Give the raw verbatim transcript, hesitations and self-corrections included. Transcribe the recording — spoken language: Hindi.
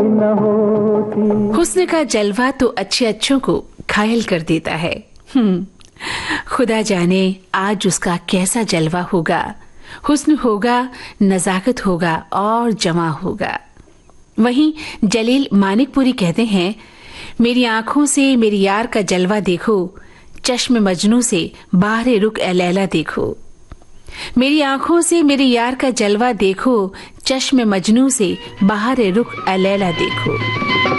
हुस्न का जलवा तो अच्छे अच्छों को घायल कर देता है। हम्म, खुदा जाने आज उसका कैसा जलवा होगा। हुस्न होगा, नजाकत होगा और जमा होगा। वहीं जलील मानिकपुरी कहते हैं, मेरी आंखों से मेरी यार का जलवा देखो, चश्म मजनू से बाहरे रुक ए लैला देखो। मेरी आंखों से मेरी यार का जलवा देखो, चश्म मजनू से बाहरे रुख ए लैला देखो।